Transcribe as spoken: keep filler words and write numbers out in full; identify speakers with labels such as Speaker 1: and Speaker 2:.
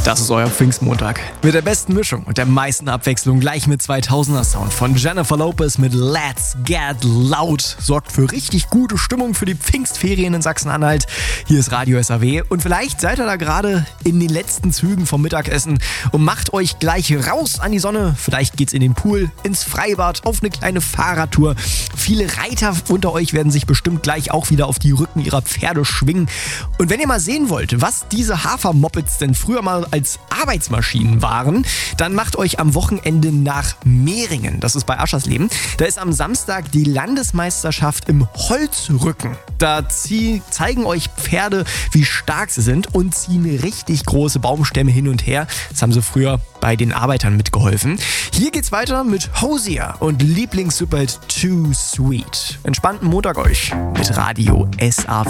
Speaker 1: Das ist euer Pfingstmontag. Mit der besten Mischung und der meisten Abwechslung gleich mit zweitausender Sound von Jennifer Lopez mit Let's Get Loud. Sorgt für richtig gute Stimmung für die Pfingstferien in Sachsen-Anhalt. Hier ist Radio S A W und vielleicht seid ihr da gerade in den letzten Zügen vom Mittagessen und macht euch gleich raus an die Sonne. Vielleicht geht's in den Pool, ins Freibad, auf eine kleine Fahrradtour. Viele Reiter unter euch werden sich bestimmt gleich auch wieder auf die Rücken ihrer Pferde schwingen. Und wenn ihr mal sehen wollt, was diese Hafermopeds denn früher mal als Arbeitsmaschinen waren, dann macht euch am Wochenende nach Mehringen, das ist bei Aschersleben. Da ist am Samstag die Landesmeisterschaft im Holzrücken. Da zieh, zeigen euch Pferde, wie stark sie sind und ziehen richtig große Baumstämme hin und her. Das haben sie früher bei den Arbeitern mitgeholfen. Hier geht's weiter mit Hosier und Lieblingssuppert Too Sweet. Entspannten Montag euch mit Radio S A W.